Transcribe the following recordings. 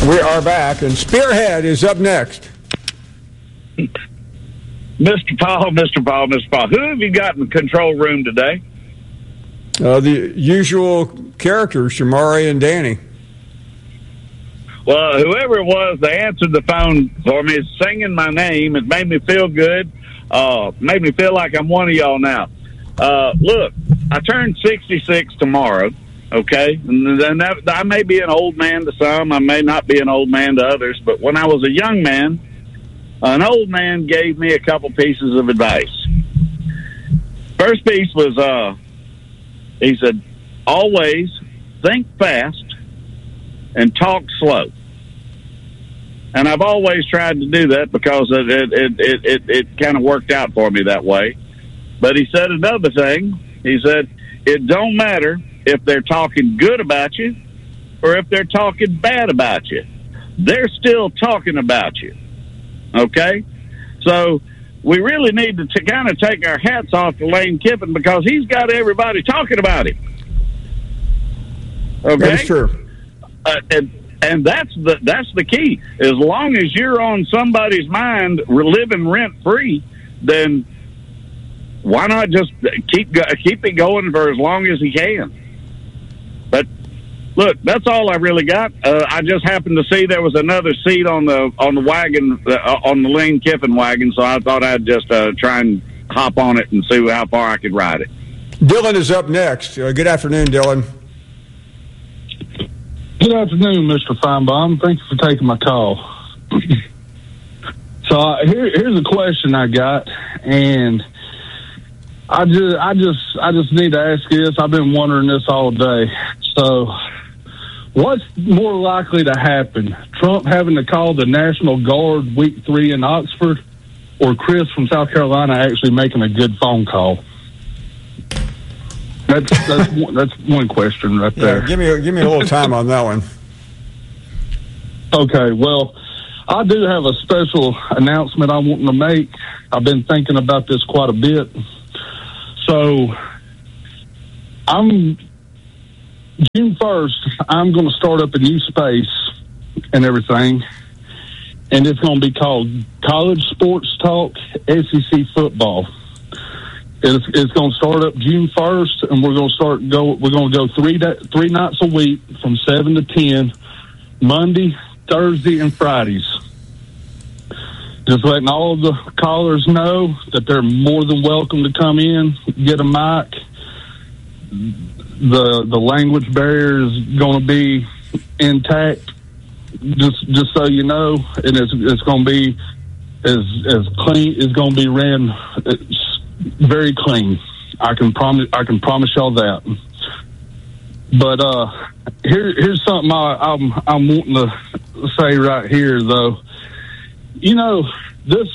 We are back, and Spearhead is up next. Mr. Paul. Who have you got in the control room today? The usual characters, Shamari and Danny. Well, whoever it was, they answered the phone for me, singing my name. It made me feel good. Made me feel like I'm one of y'all now. Look, I turned 66 tomorrow, okay? And I may be an old man to some. I may not be an old man to others. But when I was a young man, an old man gave me a couple pieces of advice. First piece was, he said, always think fast and talk slow. And I've always tried to do that because it kind of worked out for me that way. But he said another thing. He said, it don't matter if they're talking good about you or if they're talking bad about you. They're still talking about you. Okay? So we really need to kind of take our hats off to Lane Kiffin because he's got everybody talking about him. Okay? That's true. And that's the key. As long as you're on somebody's mind, living rent free, then why not just keep it going for as long as he can? But look, that's all I really got. I just happened to see there was another seat on the wagon, on the Lane Kiffin wagon, so I thought I'd just try and hop on it and see how far I could ride it. Dylan is up next. Good afternoon, Dylan. Good afternoon, Mr. Feinbaum. Thank you for taking my call. So here's a question I got, and I just need to ask this. I've been wondering this all day. So, what's more likely to happen? Trump having to call the National Guard week 3 in Oxford, or Chris from South Carolina actually making a good phone call? That's one question right there. Yeah, give me a little time on that one. Okay, well, I do have a special announcement I want to make. I've been thinking about this quite a bit. So, June 1st, I'm going to start up a new space and everything, and it's going to be called College Sports Talk SEC Football. It's going to start up June 1st, and we're going to go three nights a week from 7 to 10, Monday, Thursday, and Fridays. Just letting all of the callers know that they're more than welcome to come in, get a mic. The language barrier is going to be intact, just so you know, and it's going to be as clean. It's going to be ran very clean. I can promise y'all that. But here's something I'm wanting to say right here, though. You know, this.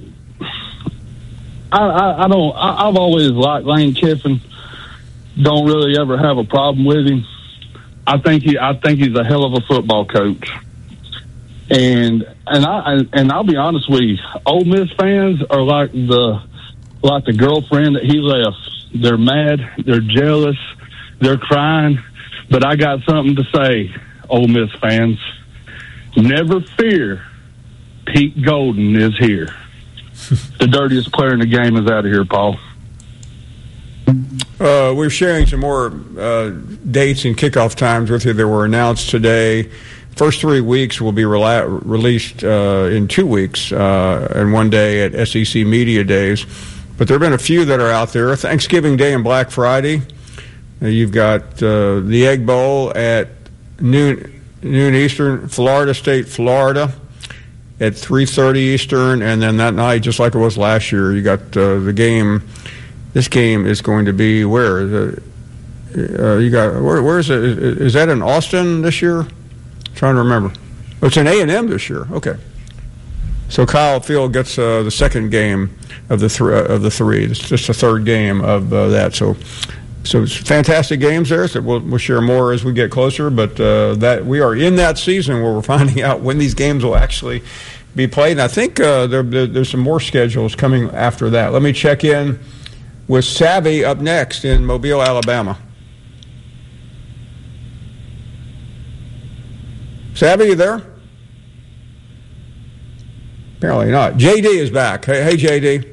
I've always liked Lane Kiffin. Don't really ever have a problem with him. I think he's a hell of a football coach. And I'll be honest with you, Ole Miss fans are like the girlfriend that he left. They're mad, they're jealous, they're crying. But I got something to say, Ole Miss fans. Never fear, Pete Golden is here. The dirtiest player in the game is out of here, Paul. We're sharing some more dates and kickoff times with you that were announced today. First 3 weeks will be released in 2 weeks and 1 day at SEC Media Days. But there have been a few that are out there. Thanksgiving Day and Black Friday. You've got the Egg Bowl at noon Eastern, Florida State, Florida, at 3:30 Eastern. And then that night, just like it was last year, you got the game. This game is going to be where? Where is it? Is that in Austin this year? I'm trying to remember. Oh, it's in A&M this year. Okay. So Kyle Field gets the second game of the three. It's just the third game of that. So it's fantastic games there. So we'll share more as we get closer. But that we are in that season where we're finding out when these games will actually be played. And I think there's some more schedules coming after that. Let me check in with Savvy up next in Mobile, Alabama. Savvy, you there? Apparently not. JD is back. Hey, JD.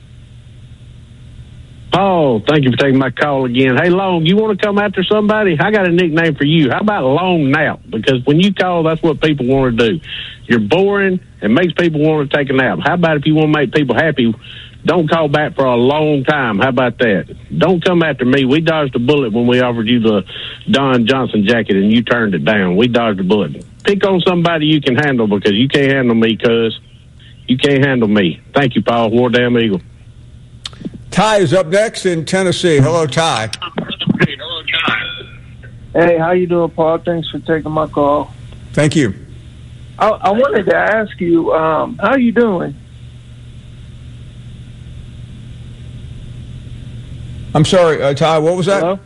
Oh, thank you for taking my call again. Hey, Long, you want to come after somebody? I got a nickname for you. How about Long Nap? Because when you call, that's what people want to do. You're boring and makes people want to take a nap. How about if you want to make people happy, don't call back for a long time. How about that? Don't come after me. We dodged a bullet when we offered you the Don Johnson jacket and you turned it down. We dodged a bullet. Pick on somebody you can handle because you can't handle me, cuz. You can't handle me. Thank you, Paul. War Damn Eagle. Ty is up next in Tennessee. Hello, Ty. Hey, how you doing, Paul? Thanks for taking my call. Thank you. I wanted to ask you, how you doing? I'm sorry, Ty, what was that? Hello?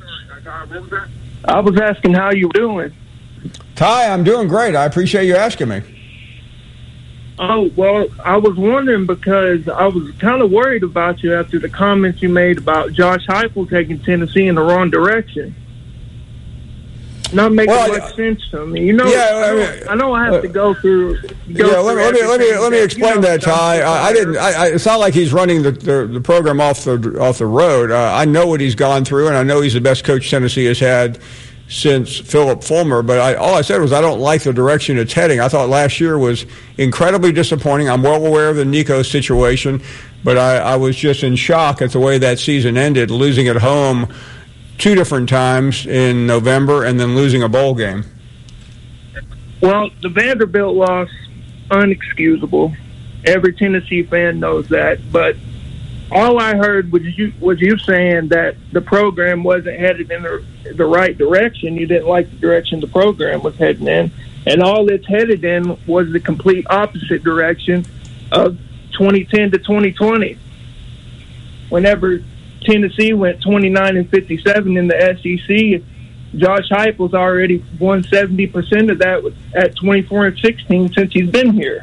I was asking how you were doing. Ty, I'm doing great. I appreciate you asking me. Oh, well, I was wondering because I was kind of worried about you after the comments you made about Josh Heupel taking Tennessee in the wrong direction. Not making much sense to me. You know, I know I have to go through. Let me explain that, Ty. I didn't. It's not like he's running the program off the road. I know what he's gone through, and I know he's the best coach Tennessee has had since Philip Fulmer, but all I said was I don't like the direction it's heading. I thought last year was incredibly disappointing. I'm well aware of the Nico situation, but I was just in shock at the way that season ended, losing at home 2 different times in November and then losing a bowl game. Well, the Vanderbilt loss, unexcusable. Every Tennessee fan knows that, but all I heard was you saying that the program wasn't headed in the right direction. You didn't like the direction the program was heading in. And all it's headed in was the complete opposite direction of 2010 to 2020. Whenever Tennessee went 29-57 in the SEC, Josh Heupel's already won 70% of that at 24-16 since he's been here.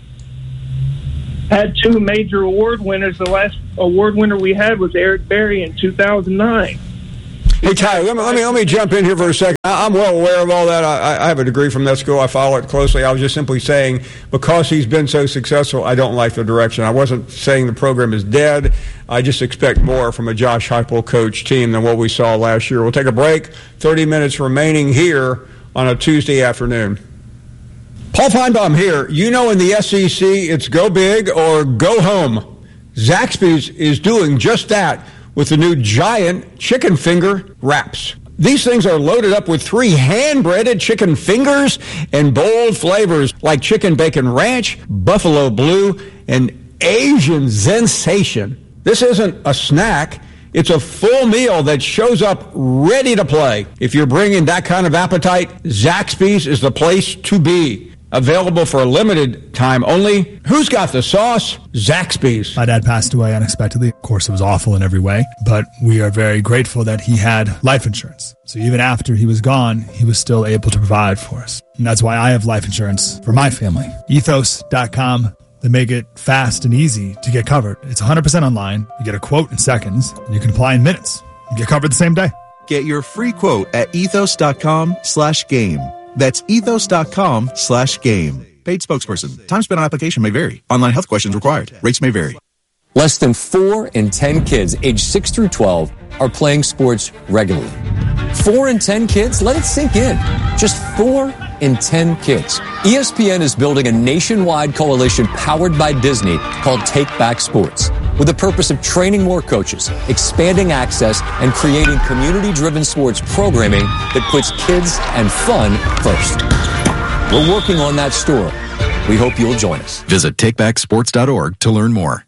Had 2 major award winners. The last award winner we had was Eric Berry in 2009. Hey, Ty, let me jump in here for a second. I'm well aware of all that. I have a degree from that school. I follow it closely. I was just simply saying because he's been so successful, I don't like the direction. I wasn't saying the program is dead. I just expect more from a Josh Heupel coach team than what we saw last year. We'll take a break. 30 minutes remaining here on a Tuesday afternoon. Paul Feinbaum here. You know in the SEC, it's go big or go home. Zaxby's is doing just that with the new giant chicken finger wraps. These things are loaded up with 3 hand-breaded chicken fingers and bold flavors like chicken bacon ranch, buffalo blue, and Asian sensation. This isn't a snack. It's a full meal that shows up ready to play. If you're bringing that kind of appetite, Zaxby's is the place to be. Available for a limited time only. Who's got the sauce? Zaxby's. My dad passed away unexpectedly. Of course, it was awful in every way, but we are very grateful that he had life insurance. So even after he was gone, he was still able to provide for us. And that's why I have life insurance for my family. Ethos.com. They make it fast and easy to get covered. It's 100% online. You get a quote in seconds, and you can apply in minutes. You get covered the same day. Get your free quote at ethos.com/game. That's ethos.com/game. Paid spokesperson. Time spent on application may vary. Online health questions required. Rates may vary. Less than 4 in 10 kids aged 6 through 12 are playing sports regularly. 4 in 10 kids? Let it sink in. Just 4 in 10 kids. ESPN is building a nationwide coalition powered by Disney called Take Back Sports, with the purpose of training more coaches, expanding access, and creating community-driven sports programming that puts kids and fun first. We're working on that story. We hope you'll join us. Visit takebacksports.org to learn more.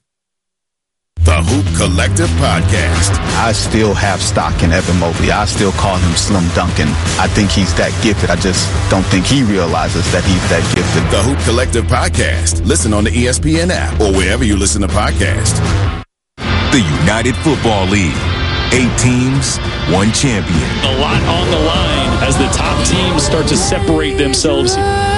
The Hoop Collective Podcast. I still have stock in Evan Mobley. I still call him Slim Duncan. I think he's that gifted. I just don't think he realizes that he's that gifted. The Hoop Collective Podcast. Listen on the ESPN app or wherever you listen to podcasts. The United Football League. 8 teams, 1 champion. A lot on the line as the top teams start to separate themselves.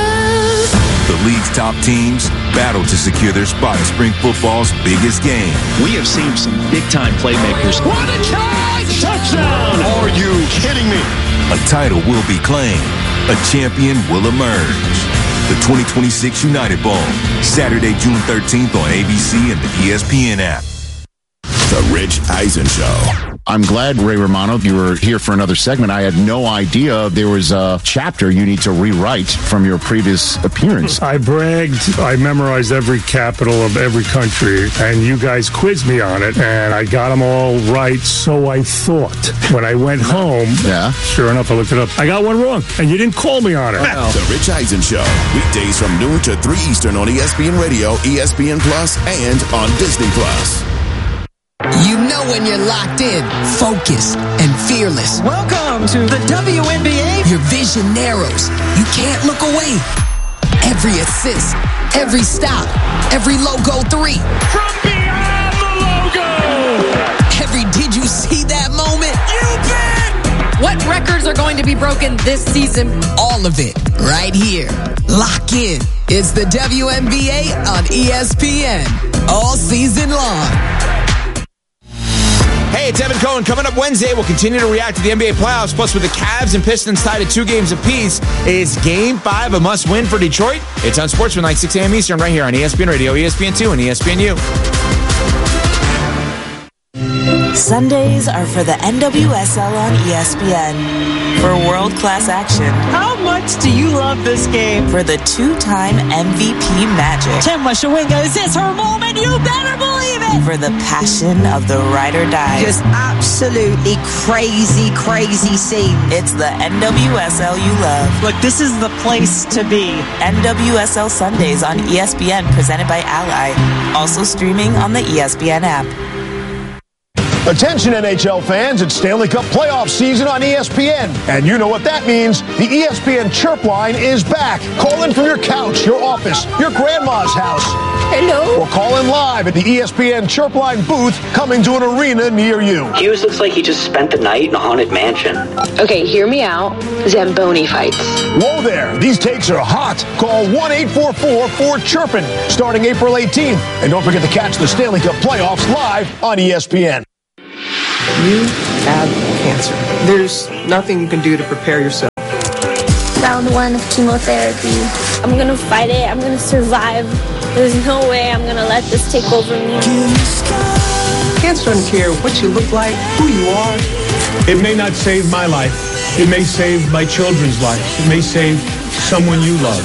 The league's top teams battle to secure their spot in spring football's biggest game. We have seen some big-time playmakers. What a catch! Touchdown! Are you kidding me? A title will be claimed. A champion will emerge. the 2026 United Bowl, Saturday, June 13th on ABC and the ESPN app. The Rich Eisen Show. I'm glad, Ray Romano, you were here for another segment. I had no idea there was a chapter you need to rewrite from your previous appearance. I bragged. I memorized every capital of every country, and you guys quizzed me on it, and I got them all right, so I thought. When I went home, sure enough, I looked it up. I got one wrong, and you didn't call me on it. The Rich Eisen Show. Weekdays from noon to 3 Eastern on ESPN Radio, ESPN Plus, and on Disney Plus. You know when you're locked in, focused, and fearless. Welcome to the WNBA. Your vision narrows. You can't look away. Every assist, every stop, every logo 3. From beyond the logo. Every did you see that moment? You bet. What records are going to be broken this season? All of it right here. Lock in. It's the WNBA on ESPN. All season long. Hey, it's Evan Cohen. Coming up Wednesday, we'll continue to react to the NBA playoffs. Plus, with the Cavs and Pistons tied at 2 games apiece, is Game 5 a must-win for Detroit? It's on Sportsmanlike, 6 a.m. Eastern, right here on ESPN Radio, ESPN2, and ESPNU. Sundays are for the NWSL on ESPN. For world-class action. How much do you love this game? For the 2-time MVP magic. Chema Shawinga, is this her moment? You better believe it! For the passion of the ride or die. Just absolutely crazy, crazy scene. It's the NWSL you love. Look, this is the place to be. NWSL Sundays on ESPN, presented by Ally. Also streaming on the ESPN app. Attention NHL fans, it's Stanley Cup playoff season on ESPN. And you know what that means. The ESPN Chirp line is back. Call in from your couch, your office, your grandma's house. Hello. Or call in live at the ESPN Chirp line booth coming to an arena near you. Hughes looks like he just spent the night in a haunted mansion. Okay, hear me out. Zamboni fights. Whoa there. These takes are hot. Call 1-844-4-CHIRPIN starting April 18th. And don't forget to catch the Stanley Cup playoffs live on ESPN. You have cancer. There's nothing you can do to prepare yourself. Round 1 of chemotherapy. I'm going to fight it. I'm going to survive. There's no way I'm going to let this take over me. Cancer doesn't care what you look like, who you are. It may not save my life. It may save my children's lives. It may save someone you love.